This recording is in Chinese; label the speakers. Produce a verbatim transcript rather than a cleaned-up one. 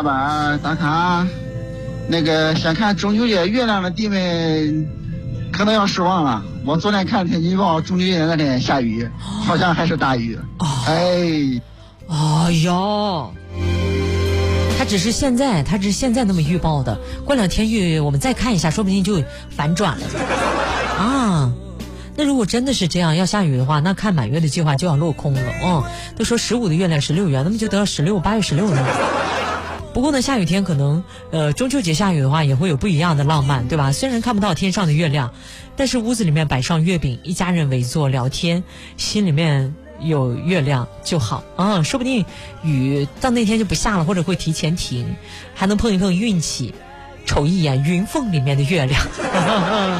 Speaker 1: 吧打卡，那个想看中秋节月亮的弟妹可能要失望了。我昨天看天气预报，中秋节那天下雨，好像还是大雨。
Speaker 2: 哦、
Speaker 1: 哎，
Speaker 2: 哎呦，他只是现在，他只是现在那么预报的，过两天预我们再看一下，说不定就反转了啊。那如果真的是这样要下雨的话，那看满月的计划就要落空了。哦，都说十五的月亮十六圆，那么就得到十六八月十六呢。不过呢，下雨天可能呃中秋节下雨的话也会有不一样的浪漫，对吧？虽然看不到天上的月亮，但是屋子里面摆上月饼，一家人围坐聊天，心里面有月亮就好啊。说不定雨到那天就不下了，或者会提前停，还能碰一碰运气，瞅一眼云缝里面的月亮。